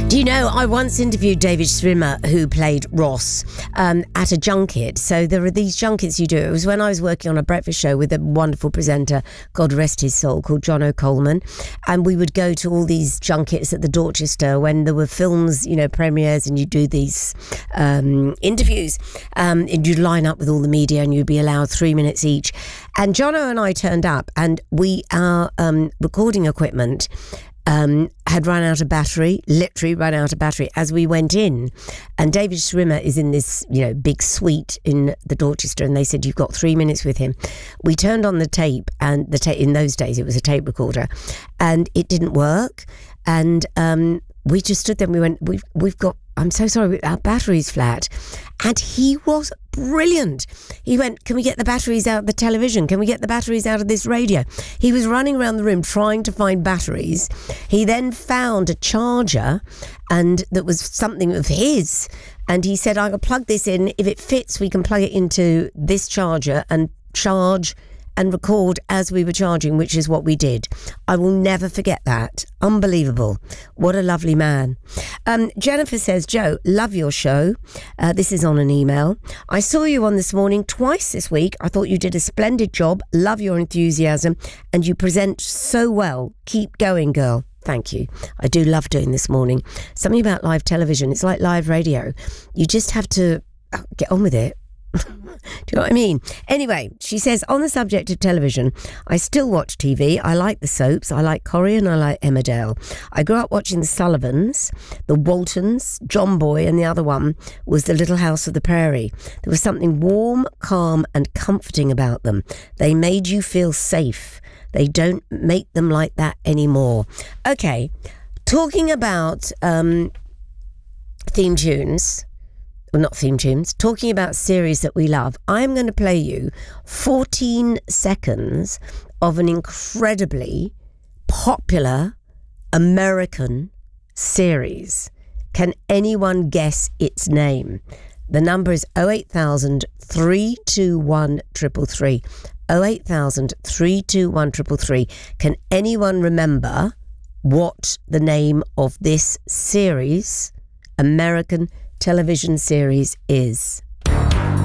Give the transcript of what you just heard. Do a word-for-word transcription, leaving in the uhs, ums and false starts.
Do you know, I once interviewed David Schwimmer, who played Ross, um, at a junket. So there are these junkets you do. It was when I was working on a breakfast show with a wonderful presenter, God rest his soul, called John O'Coleman. And we would go to all these junkets at the Dorchester when there were films, you know, premieres, and you'd do these um, interviews. Um, and you'd line up with all the media and you'd be allowed three minutes each. And Jono and I turned up, and we, our um, recording equipment Um, had run out of battery, literally run out of battery as we went in. And David Schwimmer is in this, you know, big suite in the Dorchester, and they said, you've got three minutes with him. We turned on the tape, and the tape, in those days it was a tape recorder, and it didn't work. And um, we just stood there and we went, we've, we've got, I'm so sorry, our battery's flat. And he was brilliant. He went, can we get the batteries out of the television? Can we get the batteries out of this radio? He was running around the room trying to find batteries. He then found a charger, and that was something of his. And he said, I'll plug this in. If it fits, we can plug it into this charger and charge and record as we were charging, which is what we did. I will never forget that. Unbelievable. What a lovely man. Um, Jennifer says, Joe, love your show. Uh, this is on an email. I saw you on This Morning twice this week. I thought you did a splendid job. Love your enthusiasm, and you present so well. Keep going, girl. Thank you. I do love doing This Morning. Something about live television. It's like live radio. You just have to get on with it. Do you know what I mean? Anyway, she says, on the subject of television, I still watch T V. I like the soaps. I like Corrie and I like Emmerdale. I grew up watching the Sullivans, the Waltons, John Boy, and the other one was the Little House of the Prairie. There was something warm, calm and comforting about them. They made you feel safe. They don't make them like that anymore. Okay, talking about um, theme tunes... Well, not theme tunes, talking about series that we love, I'm going to play you fourteen seconds of an incredibly popular American series. Can anyone guess its name? The number is oh eight thousand, three two one, three three three. oh eight thousand, three two one, three three three. Can anyone remember what the name of this series, American television series, is?